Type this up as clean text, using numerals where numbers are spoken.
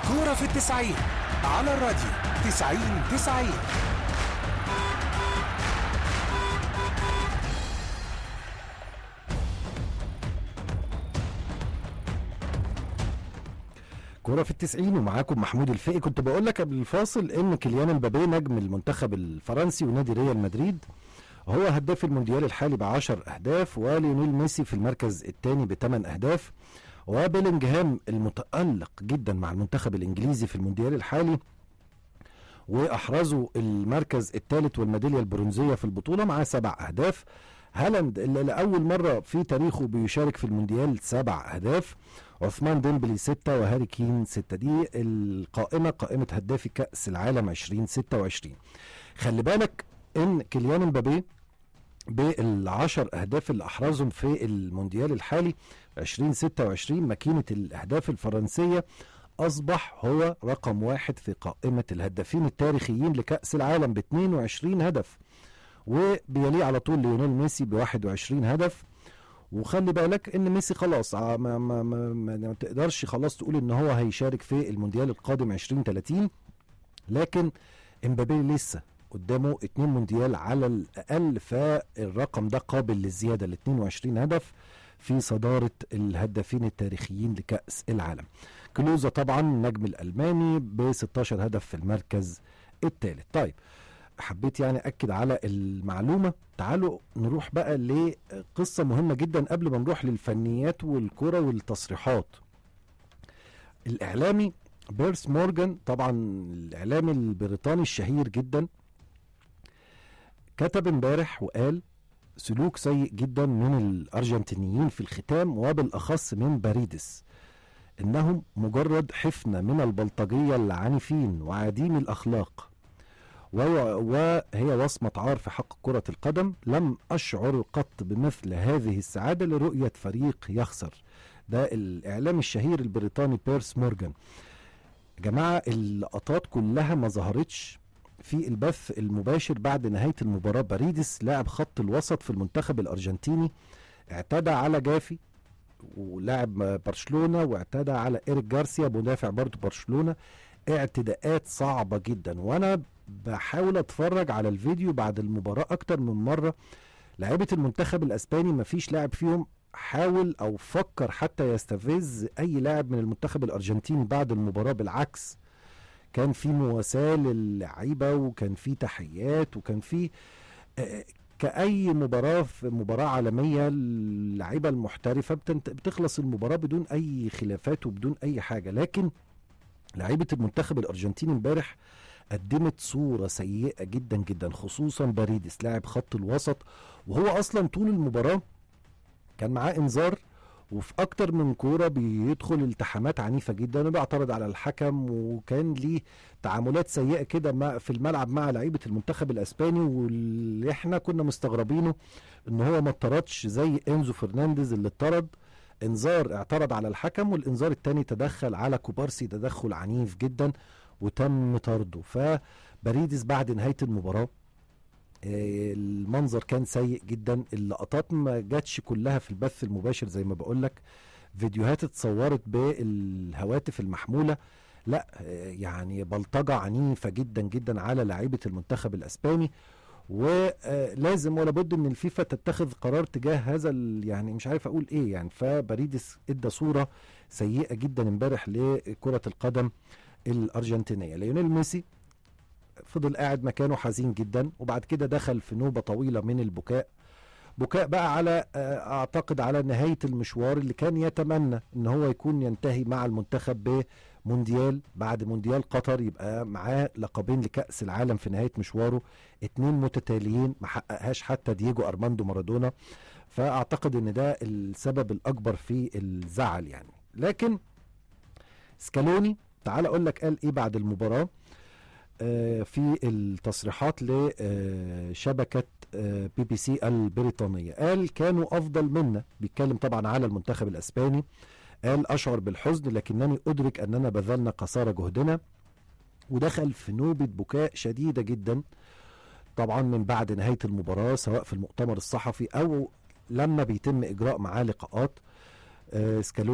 كورة في التسعين على الراديو 90-90. كورة في التسعين ومعاكم محمود الفقي. كنت بقول لك قبل الفاصل ان كيليان امبابي نجم المنتخب الفرنسي ونادي ريال مدريد هو هداف المونديال الحالي ب10 اهداف، وليونيل ميسي في المركز الثاني ب8 اهداف، وبيلينجهام المتألق جدا مع المنتخب الانجليزي في المونديال الحالي واحرزوا المركز الثالث والميداليه البرونزيه في البطوله مع 7 اهداف. هالاند اللي لاول مره في تاريخه بيشارك في المونديال 7 اهداف، عثمان ديمبلي 6 وهاري كين 6. دي القائمه، قائمه هدافي كاس العالم 2026. خلي بالك ان كيليان امبابي بال10 اهداف اللي احرزهم في المونديال الحالي 2026 ماكينه الاهداف الفرنسيه، أصبح هو رقم 1 في قائمة الهدافين التاريخيين لكأس العالم ب22 هدف، وبيليه على طول ليونيل ميسي ب21 هدف. وخلي بالك ان ميسي خلاص ما تقدرش خلاص تقول ان هو هيشارك في المونديال القادم 2030، لكن امبابي لسه قدامه 2 مونديال على الأقل، فالرقم ده قابل للزيادة ل 22 هدف في صدارة الهدافين التاريخيين لكأس العالم. كلوزا طبعا النجم الألماني ب16 هدف في المركز الثالث. طيب حبيت يعني أكد على المعلومة. تعالوا نروح بقى لقصة مهمة جدا قبل ما نروح للفنيات والكرة والتصريحات. الإعلامي بيرس مورجان، طبعا الإعلامي البريطاني الشهير جدا، كتب امبارح وقال سلوك سيء جدا من الأرجنتينيين في الختام، وبالأخص من باريدس، إنهم مجرد حفنة من البلطجية العنيفين وعديم الأخلاق، وهي وصمة عار في حق كرة القدم. لم أشعر قط بمثل هذه السعادة لرؤية فريق يخسر. ده الإعلام الشهير البريطاني بيرس مورجان. جماعة اللقطات كلها ما ظهرتش في البث المباشر بعد نهاية المباراة. باريدس لاعب خط الوسط في المنتخب الأرجنتيني اعتدى على جافي ولاعب برشلونة، واعتدى على إيريك جارسيا مدافع برضو برشلونة. اعتداءات صعبة جدا، وانا بحاول اتفرج على الفيديو بعد المباراة اكتر من مرة. لاعيبة المنتخب الاسباني مفيش لاعب فيهم حاول او فكر حتى يستفز اي لاعب من المنتخب الارجنتيني بعد المباراة. بالعكس، كان في مواساة للعيبة، وكان في تحيات، وكان في كأي مباراة في مباراة عالمية اللعيبة المحترفة بتخلص المباراة بدون أي خلافات وبدون أي حاجة. لكن لعيبة المنتخب الأرجنتيني امبارح قدمت صورة سيئة جدا جدا، خصوصا باريدس لاعب خط الوسط، وهو أصلا طول المباراة كان معاه إنذار، وفي أكتر من كورة بيدخل التحامات عنيفة جدا وبيعترض على الحكم، وكان ليه تعاملات سيئة كده في الملعب مع لعيبة المنتخب الأسباني. واللي احنا كنا مستغربينه ان هو ما اتطردش زي انزو فرنانديز اللي اتطرد انذار، اعترض على الحكم، والانذار التاني تدخل على كوبارسي تدخل عنيف جدا وتم طرده. فباريدس بعد نهاية المباراة المنظر كان سيء جدا. اللقطات ما جاتش كلها في البث المباشر زي ما بقولك، فيديوهات اتصورت بالهواتف المحمولة. لا يعني بلطجة عنيفة جدا جدا على لاعيبة المنتخب الاسباني، ولازم ولا بد ان الفيفا تتخذ قرار تجاه هذا يعني مش عارف اقول ايه يعني. فباريدس ادى صورة سيئة جدا امبارح لكرة القدم الارجنتينية. ليونيل ميسي فضل قاعد مكانه حزين جدا، وبعد كده دخل في نوبة طويلة من البكاء، بكاء بقى على اعتقد على نهاية المشوار اللي كان يتمنى ان هو يكون ينتهي مع المنتخب بمونديال. بعد مونديال قطر يبقى معاه لقبين لكأس العالم في نهاية مشواره، 2 متتاليين ما حققهاش حتى دييجو أرماندو مارادونا. فاعتقد ان ده السبب الاكبر في الزعل يعني. لكن سكالوني تعال اقول لك قال ايه بعد المباراة في التصريحات لشبكة بي بي سي البريطانية. قال كانوا أفضل منا، بيتكلم طبعا على المنتخب الأسباني. قال أشعر بالحزن لكنني أدرك أننا بذلنا قصارى جهدنا، ودخل في نوبة بكاء شديدة جدا طبعا من بعد نهاية المباراة، سواء في المؤتمر الصحفي أو لما بيتم إجراء معاه لقاءات. سكالوني